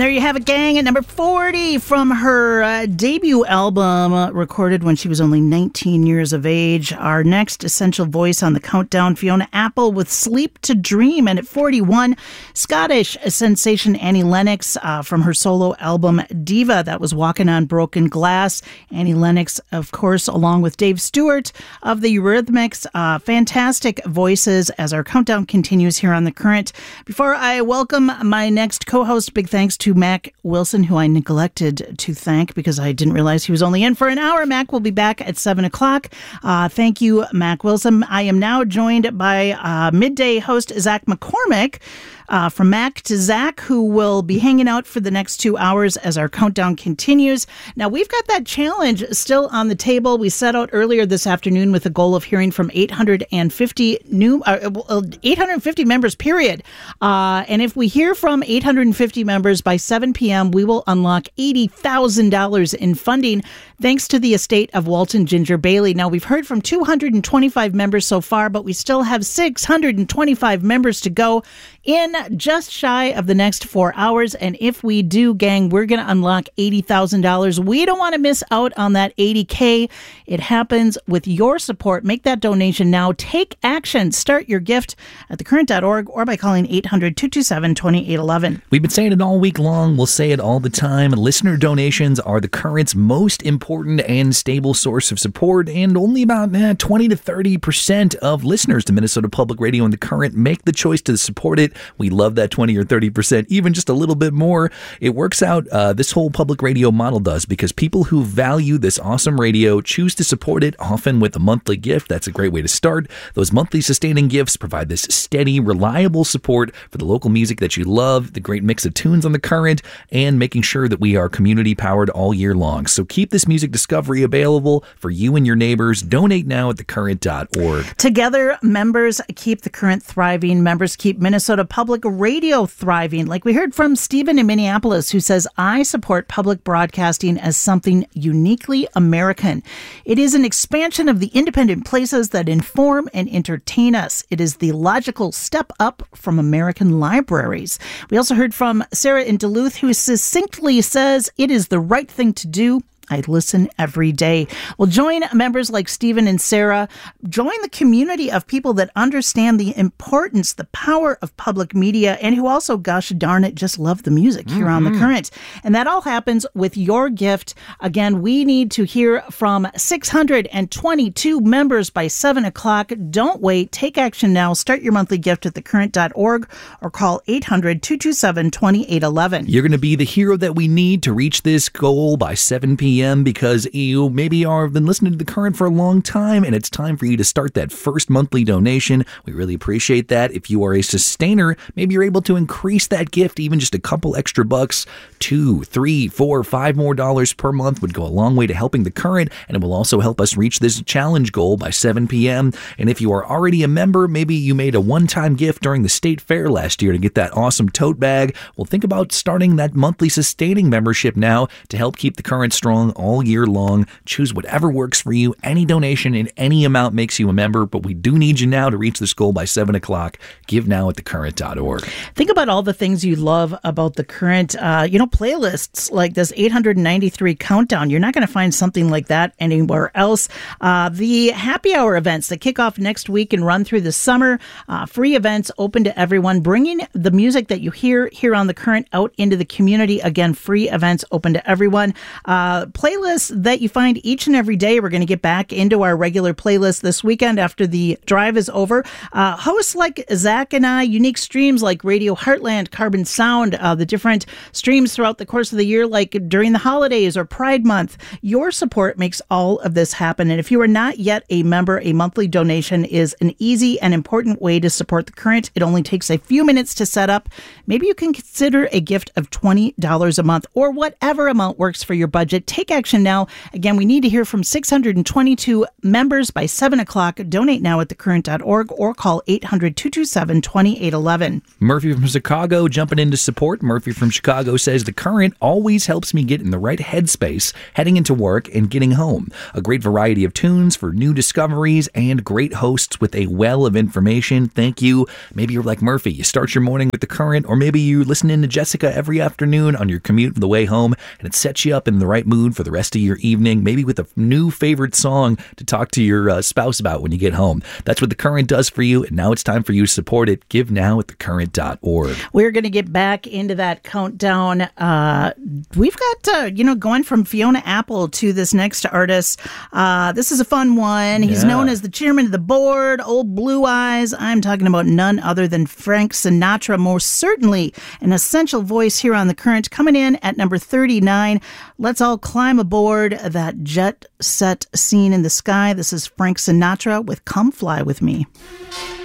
there you have it, gang, at number 40 from her debut album recorded when she was only 19 years of age. Our next essential voice on the countdown, Fiona Apple with Sleep to Dream. And at 41, Scottish sensation Annie Lennox from her solo album Diva. That was Walking on Broken Glass. Annie Lennox, of course, along with Dave Stewart of the Eurythmics. Fantastic voices as our countdown continues here on The Current. Before I welcome my next co-host, big thanks to Mac Wilson, who I neglected to thank because I didn't realize he was only in for an hour. Mac will be back at 7 o'clock. Thank you, Mac Wilson. I am now joined by midday host Zach McCormick. From Mac to Zach, who will be hanging out for the next 2 hours as our countdown continues. Now, we've got that challenge still on the table. We set out earlier this afternoon with a goal of hearing from 850 members, period. And if we hear from 850 members by 7 p.m., we will unlock $80,000 in funding, thanks to the estate of Walton Ginger Bailey. Now, we've heard from 225 members so far, but we still have 625 members to go in just shy of the next 4 hours. And if we do, gang, we're going to unlock $80,000. We don't want to miss out on that $80K. It happens with your support. Make that donation now. Take action. Start your gift at thecurrent.org or by calling 800-227-2811. We've been saying it all week long. We'll say it all the time. Listener donations are the Current's most important and stable source of support, and only about 20 to 30% of listeners to Minnesota Public Radio and the Current make the choice to support it. We love that 20 or 30%, even just a little bit more. It works out, this whole public radio model does, because people who value this awesome radio choose to support it, often with a monthly gift. That's a great way to start. Those monthly sustaining gifts provide this steady, reliable support for the local music that you love, the great mix of tunes on the Current, and making sure that we are community powered all year long. So keep this music discovery available for you and your neighbors. Donate now at thecurrent.org. Together, members keep the Current thriving. Members keep Minnesota Public Radio thriving. Like we heard from Stephen in Minneapolis, who says, I support public broadcasting as something uniquely American. It is an expansion of the independent places that inform and entertain us. It is the logical step up from American libraries. We also heard from Sarah in Duluth, who succinctly says, it is the right thing to do. I listen every day. Well, join members like Stephen and Sarah. Join the community of people that understand the importance, the power of public media, and who also, gosh darn it, just love the music here on The Current. And that all happens with your gift. Again, we need to hear from 622 members by 7 o'clock. Don't wait. Take action now. Start your monthly gift at thecurrent.org or call 800-227-2811. You're going to be the hero that we need to reach this goal by 7 p.m. because you maybe have been listening to The Current for a long time, and it's time for you to start that first monthly donation. We really appreciate that. If you are a sustainer, maybe you're able to increase that gift even just a couple extra bucks. $2, $3, $4, $5 more per month would go a long way to helping The Current, and it will also help us reach this challenge goal by 7 p.m. And if you are already a member, maybe you made a one-time gift during the state fair last year to get that awesome tote bag. Well, think about starting that monthly sustaining membership now to help keep The Current strong all year long. Choose whatever works for you. Any donation in any amount makes you a member, but we do need you now to reach this goal by 7 o'clock. Give now at thecurrent.org. Think about all the things you love about The Current. Playlists like this 893 countdown. You're not going to find something like that anywhere else. The happy hour events that kick off next week and run through the summer. Free events open to everyone, bringing the music that you hear here on The Current out into the community. Again, free events open to everyone. Playlists that you find each and every day. We're going to get back into our regular playlist this weekend after the drive is over. Hosts like Zach and I, unique streams like Radio Heartland, Carbon Sound, the different streams throughout the course of the year, like during the holidays or Pride Month. Your support makes all of this happen. And if you are not yet a member, a monthly donation is an easy and important way to support The Current. It only takes a few minutes to set up. Maybe you can consider a gift of $20 a month or whatever amount works for your budget. Take take action now. Again, we need to hear from 622 members by 7 o'clock. Donate now at thecurrent.org or call 800-227-2811. Murphy from Chicago jumping in to support. Murphy from Chicago says the Current always helps me get in the right headspace heading into work and getting home. A great variety of tunes for new discoveries and great hosts with a well of information. Thank you. Maybe you're like Murphy. You start your morning with the Current, or maybe you listen in to Jessica every afternoon on your commute on the way home, and it sets you up in the right mood for the rest of your evening, maybe with a new favorite song to talk to your spouse about when you get home. That's what the Current does for you, and now it's time for you to support it. Give now at thecurrent.org. We're going to get back into that countdown. We've got, going from Fiona Apple to this next artist. This is a fun one. He's known as the chairman of the board, Old Blue Eyes. I'm talking about none other than Frank Sinatra, most certainly an essential voice here on The Current, coming in at number 39. Let's all climb aboard that jet set scene in the sky. This is Frank Sinatra with Come Fly With Me.